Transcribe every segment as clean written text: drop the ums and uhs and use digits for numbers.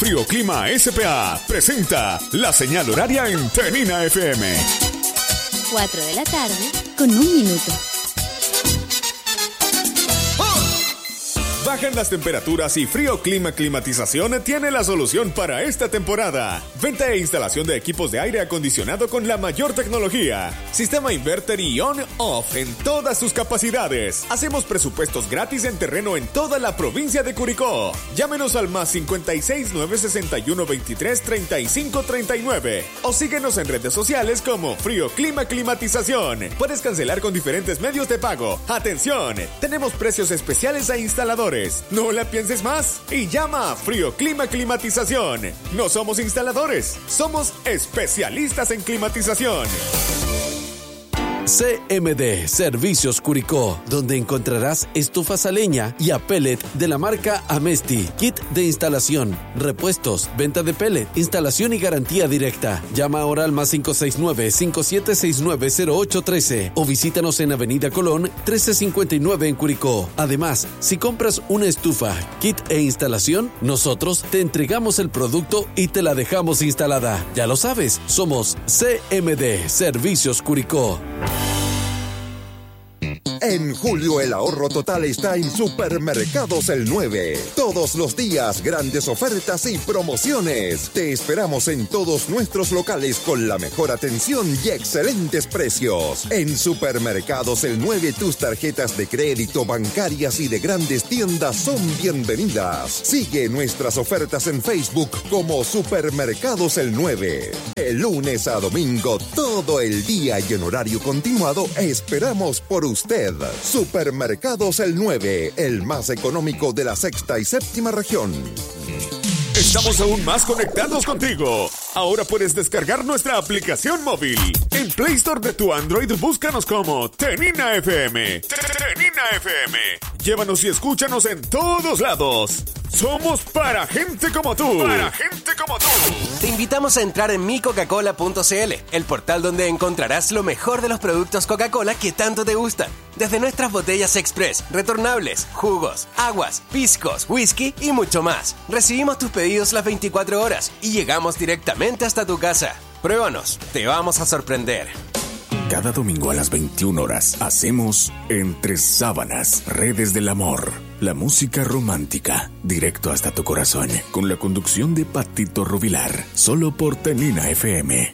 Frioclima S.p.A. presenta la señal horaria en Tenina FM. 4 de la tarde con 1 minuto. Bajan las temperaturas y Frioclima Climatización tiene la solución para esta temporada. Venta e instalación de equipos de aire acondicionado con la mayor tecnología. Sistema inverter y on-off en todas sus capacidades. Hacemos presupuestos gratis en terreno en toda la provincia de Curicó. Llámenos al más 56 961 23 35 39 o síguenos en redes sociales como Frioclima Climatización. Puedes cancelar con diferentes medios de pago. ¡Atención! Tenemos precios especiales a instaladores. No la pienses más y llama a Frioclima Climatización. No somos instaladores, somos especialistas en climatización. CMD Servicios Curicó, donde encontrarás estufas a leña y a pellet de la marca Amesti, kit de instalación, repuestos, venta de pellet, instalación y garantía directa. Llama ahora al más 569-5769-0813 o visítanos en Avenida Colón 1359 en Curicó. Además, si compras una estufa, kit e instalación, nosotros te entregamos el producto y te la dejamos instalada. Ya lo sabes, somos CMD Servicios Curicó. En julio el ahorro total está en Supermercados El 9. Todos los días grandes ofertas y promociones. Te esperamos en todos nuestros locales con la mejor atención y excelentes precios. En Supermercados El 9 tus tarjetas de crédito, bancarias y de grandes tiendas son bienvenidas. Sigue nuestras ofertas en Facebook como Supermercados El 9. De lunes a domingo, todo el día y en horario continuado esperamos por usted. Supermercados El 9, el más económico de la sexta y séptima región. Estamos aún más conectados contigo. Ahora puedes descargar nuestra aplicación móvil. En Play Store de tu Android, búscanos como Tenina FM. Tenina FM. Llévanos y escúchanos en todos lados. Somos para gente como tú. Para gente como tú. Te invitamos a entrar en micoca-cola.cl, el portal donde encontrarás lo mejor de los productos Coca-Cola que tanto te gustan. Desde nuestras botellas express, retornables, jugos, aguas, piscos, whisky y mucho más. Recibimos tus pedidos las 24 horas y llegamos directamente hasta tu casa. Pruébanos, te vamos a sorprender. Cada domingo a las 21 horas hacemos Entre Sábanas, Redes del Amor. La música romántica, directo hasta tu corazón, con la conducción de Patito Rubilar, solo por Tenina FM.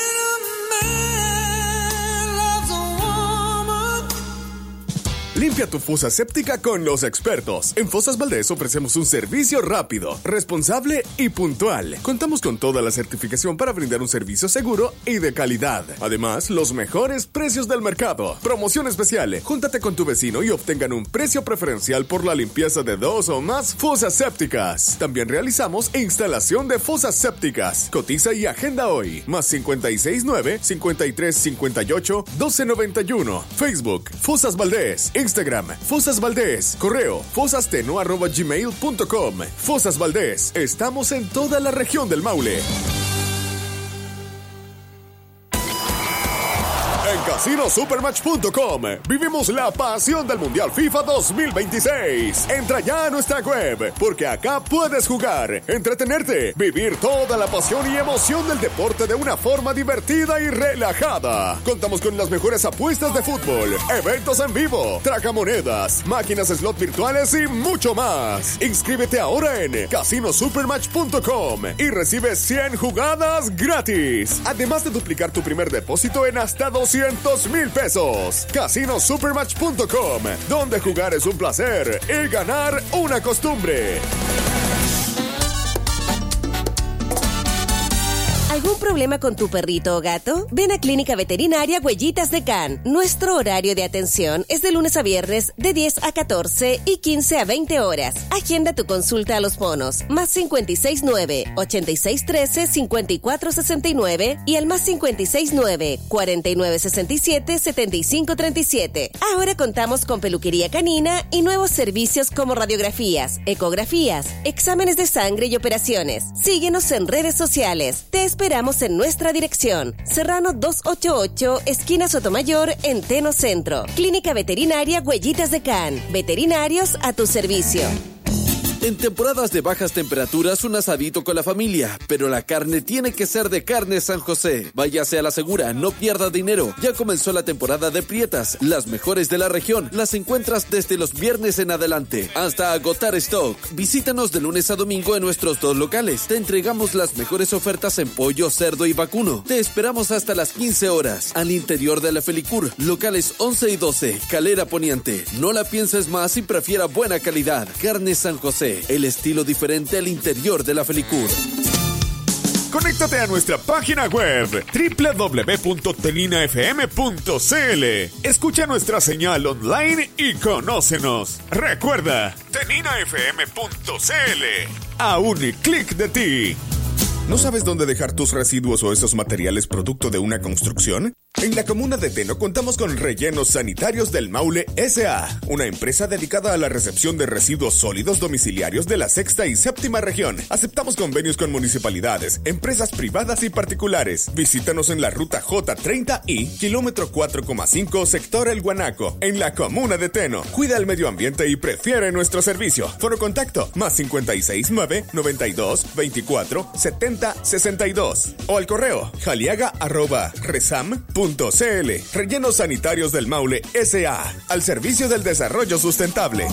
Limpia tu fosa séptica con los expertos. En Fosas Valdés ofrecemos un servicio rápido, responsable y puntual. Contamos con toda la certificación para brindar un servicio seguro y de calidad. Además, los mejores precios del mercado. Promoción especial. Júntate con tu vecino y obtengan un precio preferencial por la limpieza de 2 o más fosas sépticas. También realizamos instalación de fosas sépticas. Cotiza y agenda hoy. Más 569-5358-1291. Facebook, Fosas Valdés. Instagram, Fosas Valdés. Correo, fosasteno@gmail.com. Fosas Valdés. Estamos en toda la región del Maule. En CasinoSupermatch.com vivimos la pasión del Mundial FIFA 2026. Entra ya a nuestra web, porque acá puedes jugar, entretenerte, vivir toda la pasión y emoción del deporte de una forma divertida y relajada. Contamos con las mejores apuestas de fútbol, eventos en vivo, tragamonedas, máquinas slot virtuales y mucho más. Inscríbete ahora en CasinoSupermatch.com y recibe 100 jugadas gratis. Además de duplicar tu primer depósito en hasta 200,000 pesos. CasinoSupermatch.com, donde jugar es un placer y ganar una costumbre. ¿Algún problema con tu perrito o gato? Ven a Clínica Veterinaria Huellitas de Can. Nuestro horario de atención es de lunes a viernes de 10 a 14 y 15 a 20 horas. Agenda tu consulta a los monos. Más 569-8613-5469 y al más 569-4967-7537. Ahora contamos con peluquería canina y nuevos servicios como radiografías, ecografías, exámenes de sangre y operaciones. Síguenos en redes sociales. Te esperamos en nuestra dirección. Serrano 288, esquina Sotomayor, en Teno Centro. Clínica Veterinaria Huellitas de Can. Veterinarios a tu servicio. En temporadas de bajas temperaturas, un asadito con la familia, pero la carne tiene que ser de Carnes San José. Váyase a la segura, no pierda dinero. Ya comenzó la temporada de prietas, las mejores de la región. Las encuentras desde los viernes en adelante, hasta agotar stock. Visítanos de lunes a domingo en nuestros 2 locales. Te entregamos las mejores ofertas en pollo, cerdo y vacuno. Te esperamos hasta las 15 horas, al interior de la Felicur, locales 11 y 12, Calera Poniente. No la pienses más y prefiera buena calidad. Carnes San José, el estilo diferente al interior de la Felicur. Conéctate a nuestra página web www.teninafm.cl. Escucha nuestra señal online y conócenos. Recuerda, teninafm.cl. A un clic de ti. ¿No sabes dónde dejar tus residuos o esos materiales producto de una construcción? En la comuna de Teno contamos con Rellenos Sanitarios del Maule S.A., una empresa dedicada a la recepción de residuos sólidos domiciliarios de la sexta y séptima región. Aceptamos convenios con municipalidades, empresas privadas y particulares. Visítanos en la ruta J30 y kilómetro 4,5 sector El Guanaco, en la comuna de Teno. Cuida el medio ambiente y prefiere nuestro servicio. Foro contacto +56 9 92 24 70 62 o al correo jaliaga@resam.cl. Rellenos Sanitarios del Maule S.A. al servicio del desarrollo sustentable.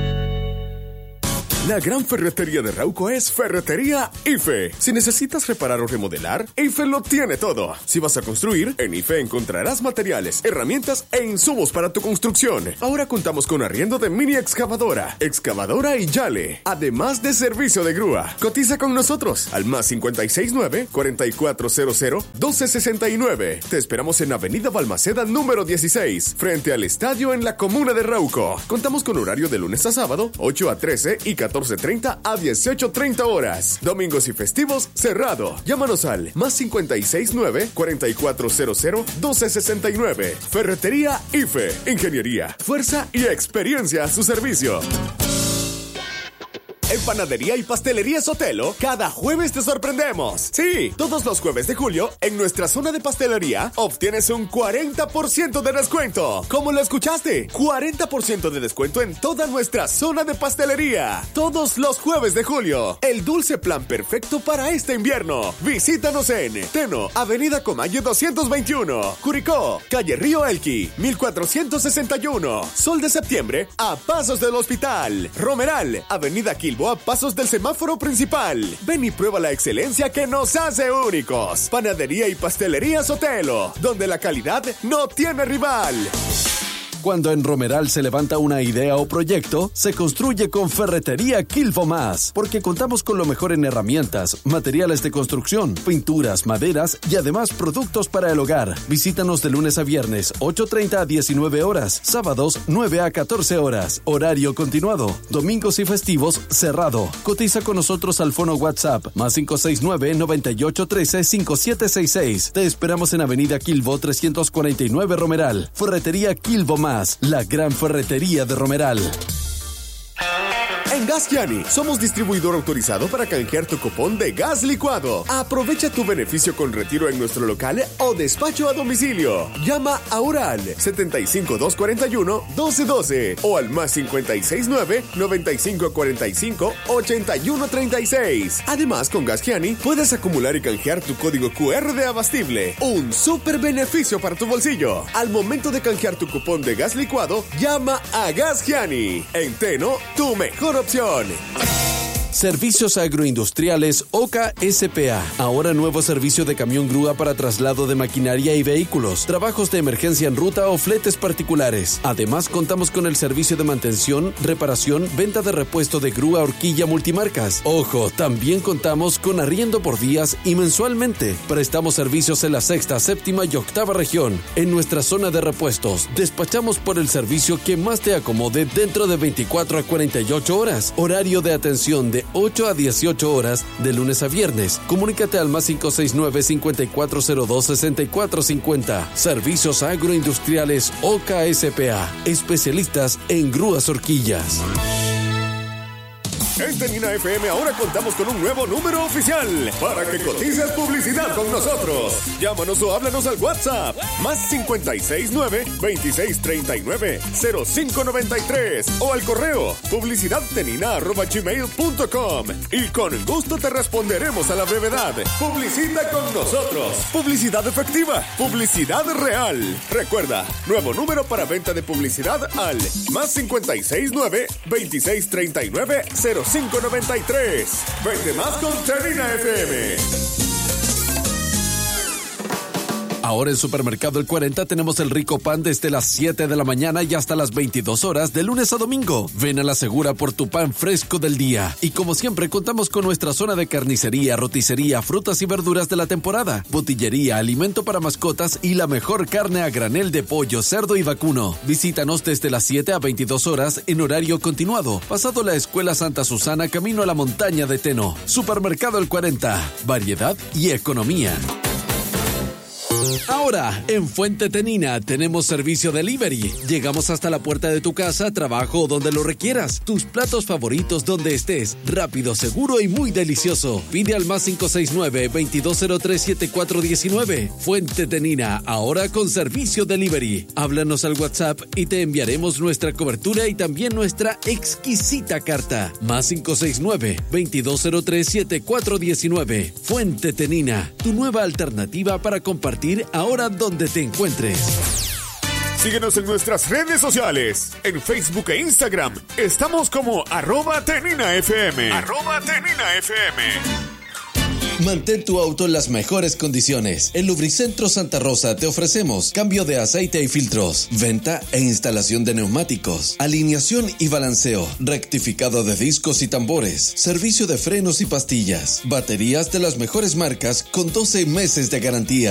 La gran ferretería de Rauco es Ferretería IFE. Si necesitas reparar o remodelar, IFE lo tiene todo. Si vas a construir, en IFE encontrarás materiales, herramientas e insumos para tu construcción. Ahora contamos con arriendo de mini excavadora y yale, además de servicio de grúa. Cotiza con nosotros al +56 9 4400 1269. Te esperamos en Avenida Balmaceda número 16, frente al estadio en la comuna de Rauco. Contamos con horario de lunes a sábado, 8 a 13 y 14:30 a 18:30 horas. Domingos y festivos, cerrado. Llámanos al +56 9 4400 1269. Ferretería IFE. Ingeniería, fuerza y experiencia a su servicio. En Panadería y Pastelería Sotelo, cada jueves te sorprendemos. Sí, todos los jueves de julio, en nuestra zona de pastelería, obtienes un 40% de descuento. ¿Cómo lo escuchaste? 40% de descuento en toda nuestra zona de pastelería. Todos los jueves de julio. El dulce plan perfecto para este invierno. Visítanos en Teno, Avenida Comayo 221. Curicó, Calle Río Elqui, 1461. Sol de Septiembre, a pasos del hospital. Romeral, Avenida Quilbo, a pasos del semáforo principal. Ven y prueba la excelencia que nos hace únicos. Panadería y Pastelería Sotelo, donde la calidad no tiene rival. Cuando en Romeral se levanta una idea o proyecto, se construye con Ferretería Quilbo Más, porque contamos con lo mejor en herramientas, materiales de construcción, pinturas, maderas y además productos para el hogar. Visítanos de lunes a viernes, 8:30 a 19 horas, sábados 9 a 14 horas, horario continuado, domingos y festivos cerrado. Cotiza con nosotros al fono WhatsApp +569 9813 5766. Te esperamos en Avenida Quilbo 349 Romeral. Ferretería Quilbo Más, la gran ferretería de Romeral. En Gas Yani, somos distribuidor autorizado para canjear tu cupón de gas licuado. Aprovecha tu beneficio con retiro en nuestro local o despacho a domicilio. Llama ahora al 75241-1212 o al +56 9 9545 8136. Además, con Gas Yani puedes acumular y canjear tu código QR de Abastible. Un súper beneficio para tu bolsillo. Al momento de canjear tu cupón de gas licuado, llama a Gas Yani. En Teno, tu mejor opción. Servicios Agroindustriales OCA S.P.A. Ahora nuevo servicio de camión grúa para traslado de maquinaria y vehículos, trabajos de emergencia en ruta o fletes particulares. Además, contamos con el servicio de mantención, reparación, venta de repuesto de grúa horquilla multimarcas. Ojo, también contamos con arriendo por días y mensualmente. Prestamos servicios en la sexta, séptima y octava región. En nuestra zona de repuestos, despachamos por el servicio que más te acomode dentro de 24 a 48 horas. Horario de atención de 8 a 18 horas de lunes a viernes. Comunícate al +569 5402 6450. Servicios Agroindustriales OCA S.P.A. Especialistas en grúas horquillas. En Tenina FM ahora contamos con un nuevo número oficial para que cotices publicidad con nosotros. Llámanos o háblanos al WhatsApp más 569-2639-0593 o al correo publicidadtenina@gmail.com y con gusto te responderemos a la brevedad. Publicita con nosotros. Publicidad efectiva, publicidad real. Recuerda, nuevo número para venta de publicidad al más 569-2639-0593. Vende más con Tenina FM. Ahora en Supermercado El 40 tenemos el rico pan desde las 7 de la mañana y hasta las 22 horas de lunes a domingo. Ven a la Segura por tu pan fresco del día. Y como siempre contamos con nuestra zona de carnicería, roticería, frutas y verduras de la temporada, botillería, alimento para mascotas y la mejor carne a granel de pollo, cerdo y vacuno. Visítanos desde las 7 a 22 horas en horario continuado, pasado la Escuela Santa Susana camino a la montaña de Teno. Supermercado El 40, variedad y economía. Ahora, en Fuente Tenina tenemos servicio delivery. Llegamos hasta la puerta de tu casa, trabajo o donde lo requieras. Tus platos favoritos donde estés. Rápido, seguro y muy delicioso. Pide al más 569-2203-7419. Fuente Tenina, ahora con servicio delivery. Háblanos al WhatsApp y te enviaremos nuestra cobertura y también nuestra exquisita carta. Más 569-2203-7419. Fuente Tenina, tu nueva alternativa para compartir ahora donde te encuentres. Síguenos en nuestras redes sociales. En Facebook e Instagram estamos como @TeninaFM. @TeninaFM. Mantén tu auto en las mejores condiciones. En Lubricentro Santa Rosa te ofrecemos cambio de aceite y filtros, venta e instalación de neumáticos, alineación y balanceo, rectificado de discos y tambores, servicio de frenos y pastillas, baterías de las mejores marcas con 12 meses de garantía.